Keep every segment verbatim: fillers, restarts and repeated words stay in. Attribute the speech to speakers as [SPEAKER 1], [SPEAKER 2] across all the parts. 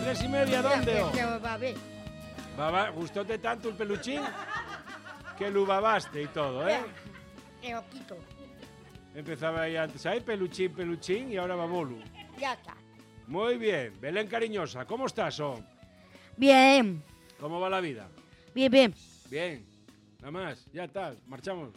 [SPEAKER 1] tres y media, ¿dónde?
[SPEAKER 2] Que lo babé.
[SPEAKER 1] Baba, ¿gustóte tanto el peluchín? Que lo babaste y todo, ¿eh?
[SPEAKER 2] Que lo quito.
[SPEAKER 1] Empezaba ahí antes, ay, peluchín, peluchín, y ahora babolu.
[SPEAKER 2] Ya está.
[SPEAKER 1] Muy bien. Belén cariñosa, ¿cómo estás, oh?
[SPEAKER 2] Bien.
[SPEAKER 1] ¿Cómo va la vida?
[SPEAKER 2] Bien, bien.
[SPEAKER 1] Bien. Nada más, ya está, marchamos.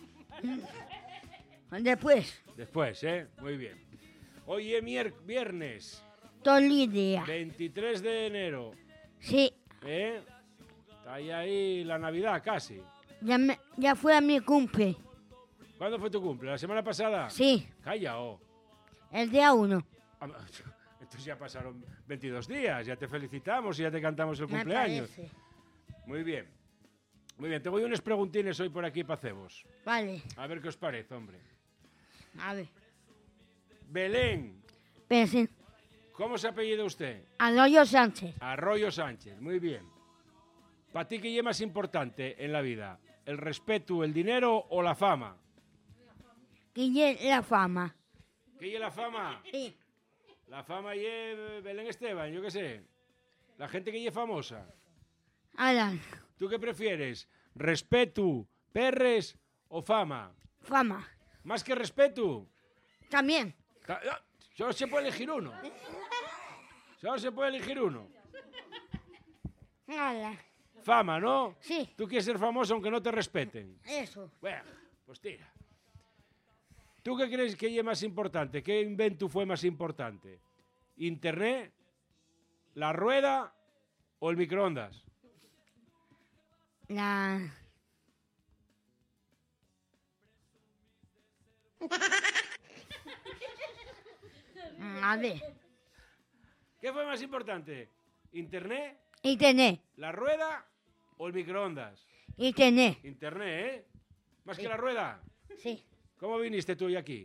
[SPEAKER 2] Después.
[SPEAKER 1] Después, ¿eh? Muy bien. Hoy es mier- viernes,
[SPEAKER 2] Todo el día.
[SPEAKER 1] veintitrés de enero,
[SPEAKER 2] Sí.
[SPEAKER 1] ¿eh? Está ahí, ahí la Navidad casi.
[SPEAKER 2] Ya, me, ya fue a mi cumple.
[SPEAKER 1] ¿Cuándo fue tu cumple? ¿La semana pasada?
[SPEAKER 2] Sí.
[SPEAKER 1] Calla, oh.
[SPEAKER 2] El día uno.
[SPEAKER 1] Ah, entonces ya pasaron veintidós días, ya te felicitamos y ya te cantamos el
[SPEAKER 2] Me
[SPEAKER 1] cumpleaños.
[SPEAKER 2] parece.
[SPEAKER 1] Muy bien. Muy bien, te voy unos preguntines hoy por aquí para cebos.
[SPEAKER 2] Vale.
[SPEAKER 1] A ver qué os parece, hombre.
[SPEAKER 2] A ver.
[SPEAKER 1] Belén,
[SPEAKER 2] Pensé.
[SPEAKER 1] ¿cómo se apellida usted?
[SPEAKER 2] Arroyo Sánchez.
[SPEAKER 1] Arroyo Sánchez, muy bien. ¿Para ti qué es más importante en la vida? ¿El respeto, el dinero o la fama?
[SPEAKER 2] Guille la fama.
[SPEAKER 1] ¿Qué es la fama?
[SPEAKER 2] Sí.
[SPEAKER 1] La fama y Belén Esteban, yo qué sé. La gente que es famosa.
[SPEAKER 2] Alan.
[SPEAKER 1] ¿Tú qué prefieres? ¿Respeto, perres o fama?
[SPEAKER 2] Fama.
[SPEAKER 1] ¿Más que respeto?
[SPEAKER 2] También.
[SPEAKER 1] Ta- ah, Solo se puede elegir uno. Solo se puede elegir uno.
[SPEAKER 2] Alan.
[SPEAKER 1] Fama, ¿no?
[SPEAKER 2] Sí.
[SPEAKER 1] Tú quieres ser famoso aunque no te respeten.
[SPEAKER 2] Eso.
[SPEAKER 1] Bueno, pues tira. ¿Tú qué crees que es más importante? ¿Qué invento fue más importante? ¿Internet, la rueda o el microondas?
[SPEAKER 2] La... A ver.
[SPEAKER 1] ¿Qué fue más importante? ¿Internet,
[SPEAKER 2] Internet.
[SPEAKER 1] la rueda o el microondas?
[SPEAKER 2] Internet.
[SPEAKER 1] Internet, ¿eh? ¿Más
[SPEAKER 2] Sí.
[SPEAKER 1] que la rueda?
[SPEAKER 2] Sí.
[SPEAKER 1] ¿Cómo viniste tú hoy aquí?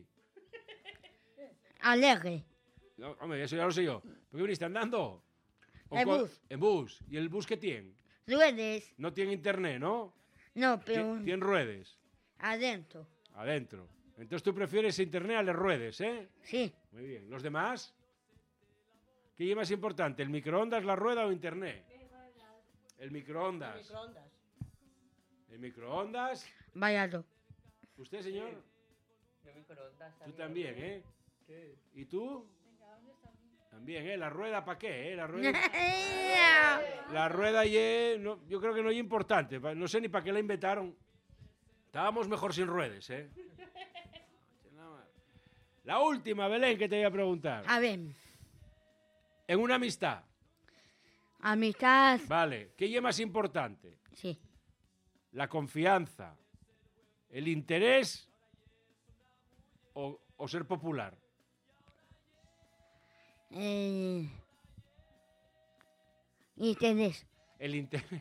[SPEAKER 2] Alegre.
[SPEAKER 1] No, hombre, eso ya lo sé yo. ¿Por qué viniste andando? ¿O
[SPEAKER 2] En
[SPEAKER 1] co-
[SPEAKER 2] bus.
[SPEAKER 1] En bus. ¿Y el bus qué tiene?
[SPEAKER 2] Ruedes.
[SPEAKER 1] No tiene internet, ¿no?
[SPEAKER 2] No,
[SPEAKER 1] Ti-
[SPEAKER 2] pero
[SPEAKER 1] Tiene ruedes.
[SPEAKER 2] adentro.
[SPEAKER 1] Adentro. Entonces tú prefieres internet a las ruedes, ¿eh?
[SPEAKER 2] Sí.
[SPEAKER 1] Muy bien. ¿Los demás? ¿Qué es más importante? ¿El microondas, la rueda o internet? El microondas.
[SPEAKER 3] Microondas.
[SPEAKER 1] ¿El microondas?
[SPEAKER 2] Vaya tú.
[SPEAKER 1] ¿Usted, señor?
[SPEAKER 3] Yo microondas
[SPEAKER 1] Tú también, ¿eh? ¿Y tú? También, ¿eh? ¿La rueda para qué, eh? La rueda, la rueda ye, no, yo creo que no es importante. pa- No sé ni para qué la inventaron. Estábamos mejor sin ruedas, ¿eh? La última, Belén, que te voy a preguntar.
[SPEAKER 2] A ver.
[SPEAKER 1] En una amistad,
[SPEAKER 2] Amistad.
[SPEAKER 1] vale, ¿qué es más importante?
[SPEAKER 2] Sí.
[SPEAKER 1] ¿La confianza, el interés o, o ser popular?
[SPEAKER 2] Eh, interés.
[SPEAKER 1] El interés.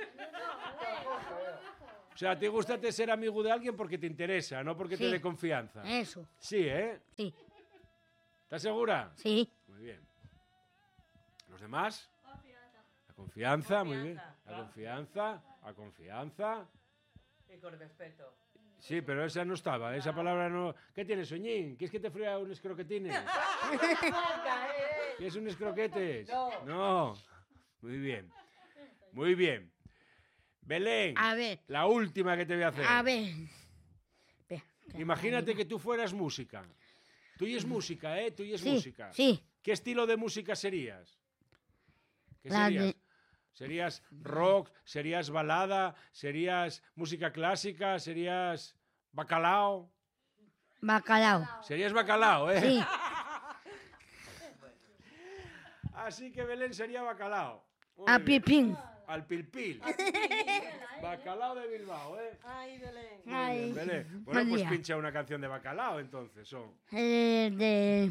[SPEAKER 1] O sea, ¿te gusta te ser amigo de alguien porque te interesa, no porque te
[SPEAKER 2] Sí.
[SPEAKER 1] dé confianza?
[SPEAKER 2] Eso.
[SPEAKER 1] Sí, ¿eh?
[SPEAKER 2] Sí.
[SPEAKER 1] ¿Estás segura?
[SPEAKER 2] Sí.
[SPEAKER 1] Muy bien. ¿Los demás? La confianza, muy bien. La confianza, la confianza.
[SPEAKER 3] Y con respeto.
[SPEAKER 1] Sí, pero esa no estaba, esa palabra no... ¿Qué tienes, Soñín? ¿Quieres que te fría unos croquetines? ¿Quieres unos croquetes?
[SPEAKER 3] No.
[SPEAKER 1] No. Muy bien. Muy bien. Belén,
[SPEAKER 2] A ver.
[SPEAKER 1] la última que te voy a hacer.
[SPEAKER 2] A ver. Espera, que-
[SPEAKER 1] Imagínate que tú fueras música. Tú y es música, ¿eh? Tú y es
[SPEAKER 2] Sí,
[SPEAKER 1] música.
[SPEAKER 2] sí.
[SPEAKER 1] ¿Qué estilo de música serías? ¿Qué
[SPEAKER 2] La
[SPEAKER 1] serías?
[SPEAKER 2] de-
[SPEAKER 1] ¿Serías rock? ¿Serías balada? ¿Serías música clásica? ¿Serías bacalao?
[SPEAKER 2] Bacalao.
[SPEAKER 1] Serías bacalao, ¿eh?
[SPEAKER 2] Sí.
[SPEAKER 1] Así que Belén sería bacalao. Muy
[SPEAKER 2] A
[SPEAKER 1] bien.
[SPEAKER 2] pipín.
[SPEAKER 1] Al pilpil. Bacalao de Bilbao, ¿eh?
[SPEAKER 3] Ay, Belén.
[SPEAKER 1] Muy
[SPEAKER 2] Ay.
[SPEAKER 1] bien, Belén. Bueno,
[SPEAKER 2] Buen
[SPEAKER 1] pues
[SPEAKER 2] día.
[SPEAKER 1] pincha una canción de bacalao entonces. Oh.
[SPEAKER 2] Eh, de...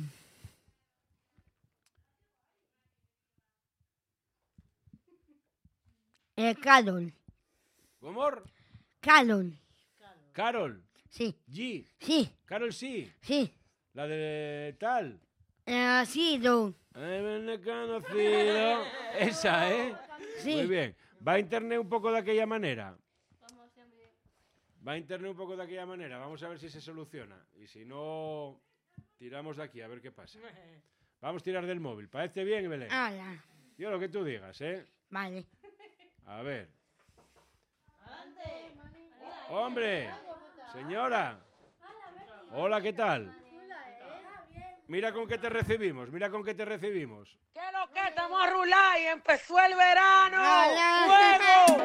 [SPEAKER 2] Eh, Carol.
[SPEAKER 1] ¿Cómo?
[SPEAKER 2] Carol.
[SPEAKER 1] Carol.
[SPEAKER 2] Sí.
[SPEAKER 1] G.
[SPEAKER 2] Sí.
[SPEAKER 1] Carol sí.
[SPEAKER 2] Sí.
[SPEAKER 1] La de tal.
[SPEAKER 2] Eh, así, do.
[SPEAKER 1] Ay, me he conocido. Esa, ¿eh?
[SPEAKER 2] Sí.
[SPEAKER 1] Muy bien. ¿Va a internet un poco de aquella manera? Va a internet un poco de aquella manera. Vamos a ver si se soluciona. Y si no, tiramos de aquí a ver qué pasa. Vamos a tirar del móvil. ¿Parece bien, Belén?
[SPEAKER 2] Ala.
[SPEAKER 1] Yo lo que tú digas, ¿eh?
[SPEAKER 2] Vale.
[SPEAKER 1] A ver. Hombre, señora. Hola, ¿qué tal? Mira con qué te recibimos, mira con qué te recibimos.
[SPEAKER 3] ¿Qué es lo que estamos a rular y empezó el verano?
[SPEAKER 2] Hola.
[SPEAKER 3] ¡Fuego!